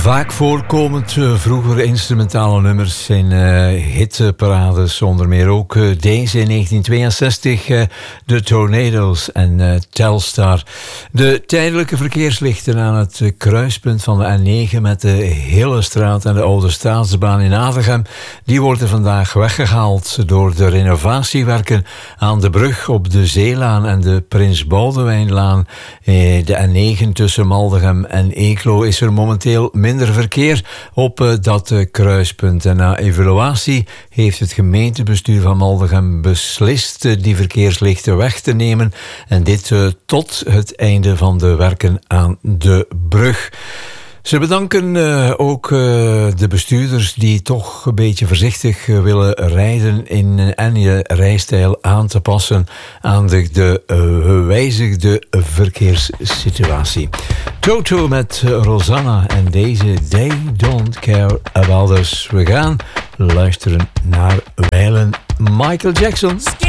Vaak voorkomend vroeger instrumentale nummers in hitparades, onder meer ook deze in 1962, de Tornadoes en Telstar. De tijdelijke verkeerslichten aan het kruispunt van de N9 met de Hillestraat en de Oude Staatsbaan in Avelgem, die worden vandaag weggehaald door de renovatiewerken aan de brug op de Zeelaan en de Prins Boudewijnlaan. De N9 tussen Maldegem en Eeklo is er momenteel minder verkeer op dat kruispunt. En na evaluatie heeft het gemeentebestuur van Maldegem beslist die verkeerslichten weg te nemen. En dit tot het einde van de werken aan de brug. Ze bedanken ook de bestuurders die toch een beetje voorzichtig willen rijden en je rijstijl aan te passen aan de gewijzigde verkeerssituatie. Toto met Rosanna en deze They Don't Care About Us. We gaan luisteren naar wijlen Michael Jackson.